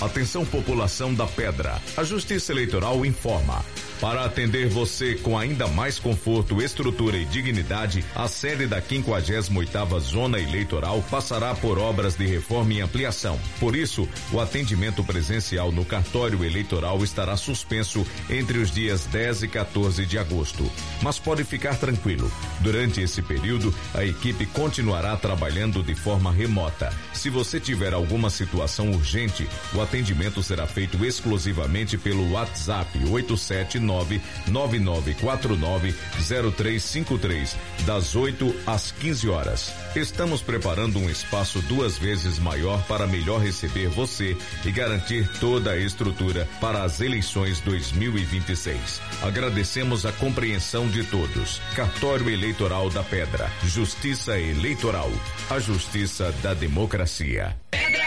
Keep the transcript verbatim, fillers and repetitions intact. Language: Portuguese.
Atenção, população da Pedra. A Justiça Eleitoral informa. Para atender você com ainda mais conforto, estrutura e dignidade, a sede da quinquagésima oitava Zona Eleitoral passará por obras de reforma e ampliação. Por isso, o atendimento presencial no cartório eleitoral estará suspenso entre os dias dez e quatorze de agosto. Mas pode ficar tranquilo. Durante esse período, a equipe continuará trabalhando de forma remota. Se você tiver alguma situação urgente, o atendimento será feito exclusivamente pelo WhatsApp oito sete nove nove nove quatro nove zero três cinco três, das oito às quinze horas. Estamos preparando um espaço duas vezes maior para melhor receber você e garantir toda a estrutura para as eleições dois mil e vinte e seis. Agradecemos a compreensão de todos. Cartório Eleitoral da Pedra. Justiça Eleitoral. A justiça da democracia. Pedra